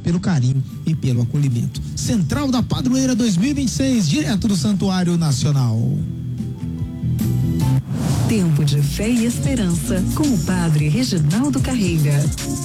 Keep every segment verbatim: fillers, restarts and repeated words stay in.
pelo carinho e pelo acolhimento. Central da Padroeira dois mil e vinte e seis, direto do Santuário Nacional. Tempo de fé e esperança com o Padre Reginaldo Carreira.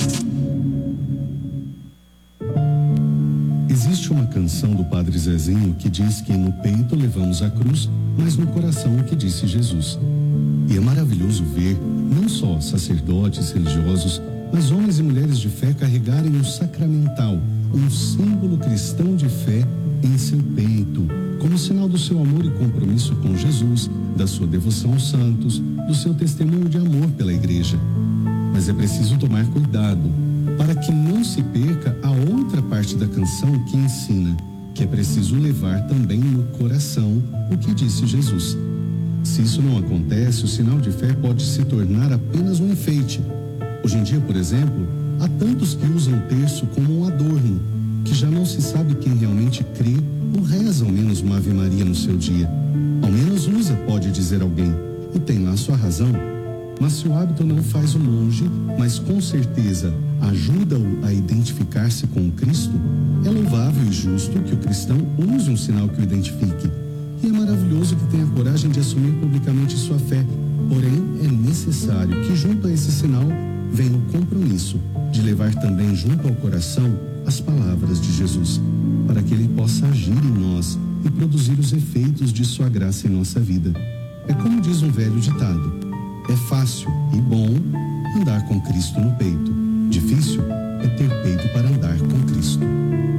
Existe uma canção do Padre Zezinho que diz que no peito levamos a cruz, mas no coração o que disse Jesus. E é maravilhoso ver não só sacerdotes religiosos, mas homens e mulheres de fé carregarem um sacramental, um símbolo cristão de fé em seu peito, como sinal do seu amor e compromisso com Jesus, da sua devoção aos santos, do seu testemunho de amor pela Igreja. Mas é preciso tomar cuidado para que não se perca a outra parte da canção que ensina que é preciso levar também no coração o que disse Jesus. Se isso não acontece, o sinal de fé pode se tornar apenas um enfeite. Hoje em dia, por exemplo, há tantos que usam o terço como um adorno, que já não se sabe quem realmente crê ou reza ao menos uma Ave Maria no seu dia. Ao menos usa, pode dizer alguém, e tem lá sua razão. Mas se o hábito não faz o monge, mas com certeza ajuda-o a identificar-se com o Cristo, é louvável e justo que o cristão use um sinal que o identifique. E é maravilhoso que tenha coragem de assumir publicamente sua fé. Porém, é necessário que junto a esse sinal venha o compromisso de levar também junto ao coração as palavras de Jesus, para que ele possa agir em nós e produzir os efeitos de sua graça em nossa vida. É como diz um velho ditado: é fácil e bom andar com Cristo no peito. Difícil é ter peito para andar com Cristo.